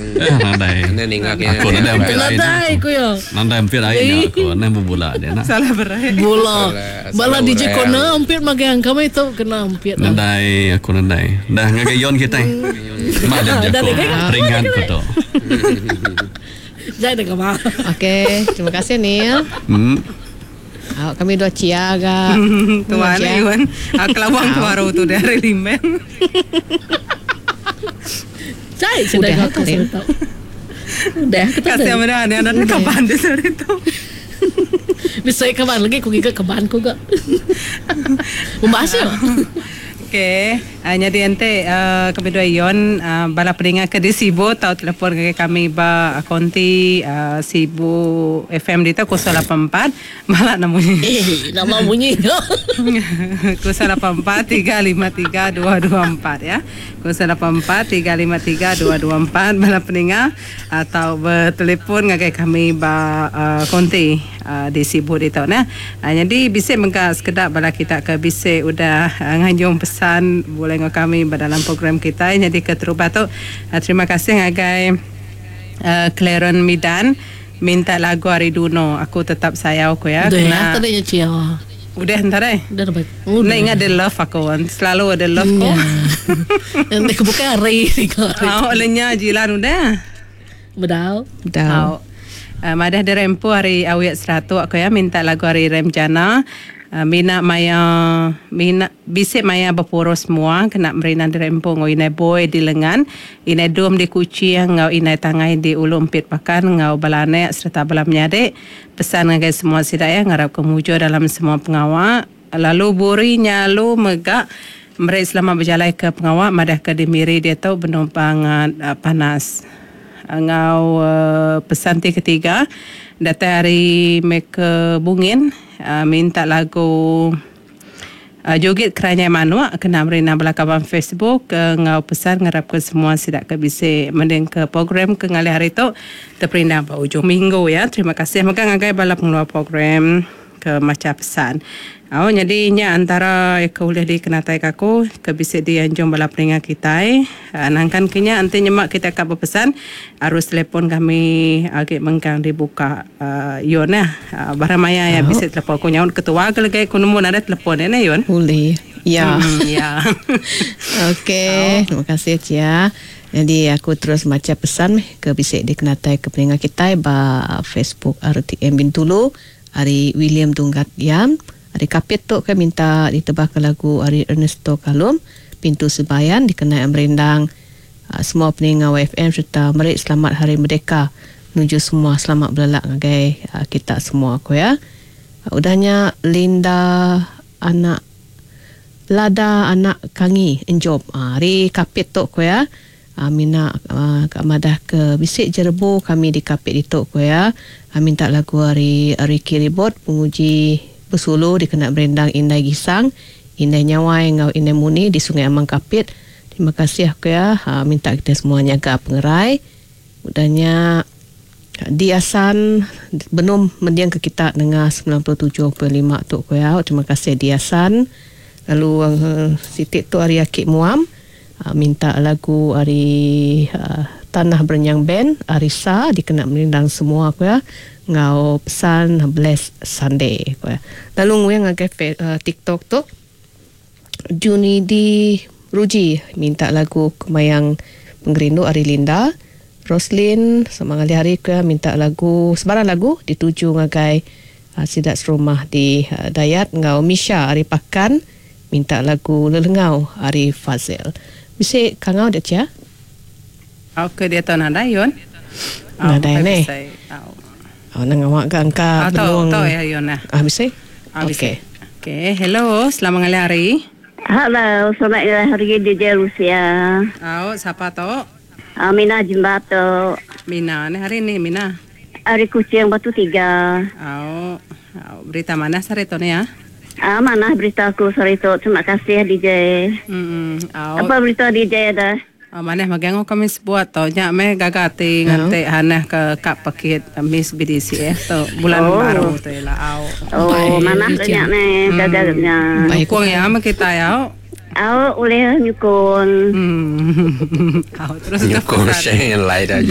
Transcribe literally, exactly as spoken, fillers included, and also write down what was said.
Nandai. Aku nandai hampir air. Nandai ko yo. Nandai hampir air aku. Nandai bola dia nak. Salah berai. Bola. Bala D J ko na hampir magang kami tu kena hampir. Nandai aku nandai. Dah ngagai yon kita. Mak jam jago. Ringan ko to. Jangan dengar mah. Okey, terima kasih Neil. Hmm. Awak kami dua ciaga. Tuan Iwan. Kelawang tu baru tu dari Limben. Cai sudah kau kasih tahu. Dah kita kasih mana ada ada kapan dia dari tu. Bisa kapan lagi aku giga kapan aku gak. Membahas. Okay, uh, jadi ente uh, kami dua Ion uh, bala peringat ke di Sibu tau telefon ke kami ba akonti uh, Sibu F M di tu kosong lapan empat malah namanya. Eh, nama bunyi. kosong lapan empat tiga lima tiga dua dua empat ya. kosong lapan empat tiga lima tiga dua dua empat bala peringat atau bertelepon ngagai kami ba uh, konti uh, di Sibu di tu nah. Uh, jadi bisa mengka sekedar bala kita ke bisa udah uh, nganjung pesan boleh ngau kami dalam program kita. Jadi keterupa tu uh, terima kasih ngagai uh, Claren Midan minta lagu Ariduno. Aku tetap sayang aku ya. Udah ya, tadi ya Cia. Udah entar eh. Udah dapat. Udah ingat ada love aku kan. Selalu ada love ko. Nanti kebuka hari. Oh, lenya jilan udah. Bedau. Bedau. Uh, madah de rempo hari awet seratus aku ya minta lagu hari Remjana. Uh, mina maya mina bise maya bapuro semua kena merina de rempo ngau inai boy di lengan inai dom di kuci ngau inai tangai di ulu umpit pakan ngau balane serta balam nyade pesan ngagai semua sidaya ngarap kemujo dalam semua pengawak lalu buri nyalu megak mereka selama berjalan ke pengawak madah ke dimiri dia tahu penumpangan uh, panas ngau uh, pesan ti ketiga datang hari mereka bungin uh, minta lagu uh, joget keranya manua kena merina belakang Facebook uh, ngau pesan ngarap ke semua sidak ke bisa mending ke program ke ngali hari tu terperindah pada ujung minggu ya. Terima kasih maka ngagai bala pengeluar program ke macam pesan. Oh, jadi nya antara ke boleh dikenatai kaku ke bisa dianjung bala peringat kita eh. Nangkan kenya ante nyemak kita kap berpesan harus telefon kami agak mengkang dibuka uh, yon eh uh, baramaya ya bisa telefon ku nyaun ketua ke lagi ku nemu ada telefon eh yon. Boleh. Ya. Hmm, ya. Okey, terima kasih Cia. Jadi aku terus baca pesan ke bisa dikenatai ke peringat kita ba Facebook R T M Bintulu, hari William Tunggat Yam. Hari kapit tu kan minta ditebak lagu hari Ernesto Kalum Pintu Sebayan dikenai merendang uh, semua peninggal W F M serta merik selamat Hari Merdeka menuju semua selamat belalak ngagai uh, kita semua aku ya. Uh, udahnya Linda anak Lada anak Kangi Enjob uh, hari kapit tu aku ya. Uh, mina uh, Kak Madah ke bisik Jerebo kami di kapit itu aku ya. Uh, minta lagu hari Ricky Ribot penguji Pesulu dikenal berendang Indai Gisang, Indai Nyawai ngau Indai Muni di Sungai Amang Kapit. Terima kasih aku ya. Ha, minta kita semua jaga pengerai. Udahnya Diasan benum mendiang ke kita dengan sembilan puluh tujuh perpuluhan lima tu aku ya. Terima kasih Diasan. Lalu uh, Sitik tu hari Akik Muam uh, minta lagu hari uh, Tanah Berenyang Band Arisa dikenal merendang semua aku ya. Ngau pesan bless Sunday aku ya. Lalu yang ngagai uh, TikTok tu Juni di Ruji minta lagu Kemayang Penggerindu Ari Linda. Roslyn sama kali hari ke minta lagu sebarang lagu dituju ngagai uh, sidak serumah di uh, Dayat. Ngau Misha Ari Pakan minta lagu Lelengau Ari Fazil. Bisa kangau dah cia? Aku dia tahu nada yon. Nada ni. Oh, nang awak ke angka belum. Tahu ya yon nah. Ah bisa? Ah, okay. Okay, hello, selamat hari. Halo, selamat hari di Rusia. Oh, siapa tu? Mina Jimbato. Mina, ni hari ni Mina. Hari Kucing Batu Tiga. Oh, oh berita mana sore tu ni ya? Ah, mana berita aku sore tu? Terima kasih D J. Hmm, oh. Apa berita D J ada? Oh, mana magang kami sebuat tau nya me gagati ngante hanah ke kap pakit Miss B D C eh tu bulan oh. baru tu lah au. Oh, mana banyak ni gagalnya. Nyukung ya sama kita ya. Au oleh nyukung. Hmm. Au terus nyukung saya lain aja.